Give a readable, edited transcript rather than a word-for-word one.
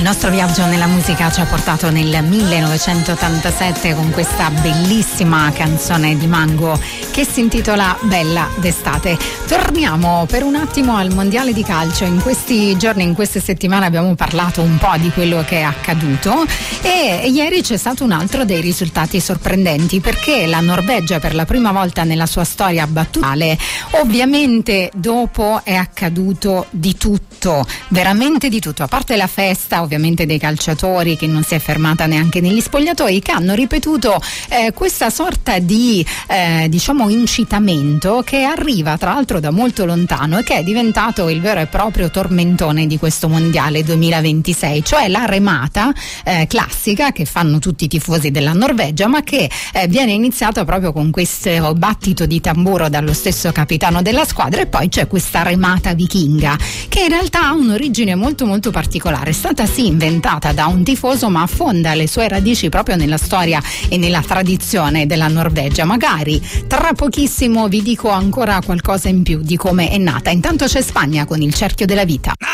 nostro viaggio nella musica ci ha portato nel 1987 con questa bellissima canzone di Mango che si intitola Bella d'estate. Torniamo per un attimo al mondiale di calcio. In questi giorni, in queste settimane abbiamo parlato un po' di quello che è accaduto e ieri c'è stato un altro dei risultati sorprendenti, perché la Norvegia per la prima volta nella sua storia ha battuto. Ovviamente dopo è accaduto di tutto, veramente di tutto, a parte la festa ovviamente dei calciatori che non si è fermata neanche negli spogliatoi, che hanno ripetuto questa sorta di diciamo incitamento che arriva tra l'altro da molto lontano e che è diventato il vero e proprio tormentone di questo mondiale 2026, cioè la remata classica che fanno tutti i tifosi della Norvegia, ma che viene iniziata proprio con questo battito di tamburo dallo stesso capitano della squadra, e poi c'è questa remata vichinga che in realtà ha un'origine molto molto particolare. È stata sì inventata da un tifoso, ma affonda le sue radici proprio nella storia e nella tradizione della Norvegia. Magari tra pochissimo vi dico ancora qualcosa in più di come è nata. Intanto c'è Spagna con il cerchio della vita.